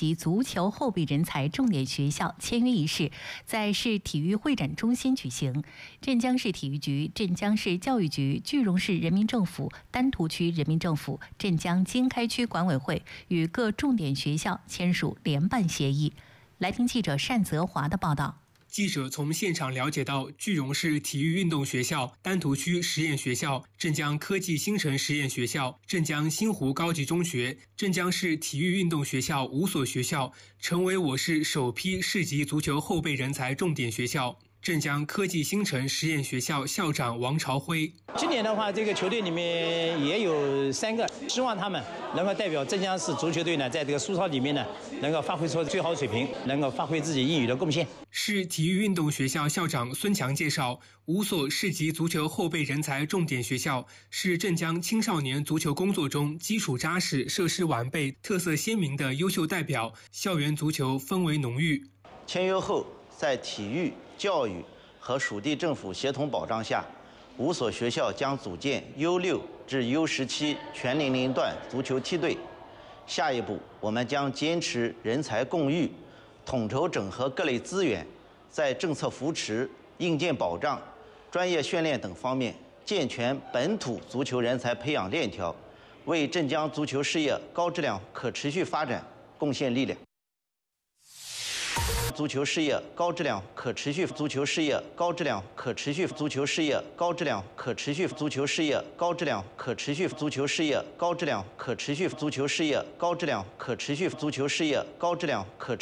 级足球后备人才重点学校签约仪式在市体育会展中心举行。镇江市体育局、镇江市教育局、句容市人民政府、丹徒区人民政府、镇江经开区管委会与各重点学校签署联办协议。来听记者单泽华的报道。 记者从现场了解到，句容市体育运动学校、丹徒区实验学校、镇江科技新城实验学校、镇江新湖高级中学、镇江市体育运动学校5所学校成为我市首批市级足球后备人才重点学校。镇江科技新城实验学校校长王朝辉： 今年的话，这个球队里面也有3个，希望他们能够代表镇江市足球队呢，在这个苏超里面呢，能够发挥出最好水平，能够发挥自己应有的贡献。 市体育运动学校校长孙强介绍，5所市级足球后备人才重点学校是镇江青少年足球工作中基础扎实、设施完备、特色鲜明的优秀代表，校园足球氛围浓郁。 签约后，在体育、教育和属地政府协同保障下，5所学校将组建 U6 至 U17全年龄段足球梯队。下一步，我们将坚持人才共育，统筹整合各类资源，在政策扶持、硬件保障、专业训练等方面健全本土足球人才培养链条，为镇江足球事业高质量可持续发展贡献力量。足球事业高质量可持续，足球事业高质量可持续，足球事业高质量可持续，足球事业高质量可持续，足球事业高质量可持续，足球事业高质量可持续，足球事业高质量可。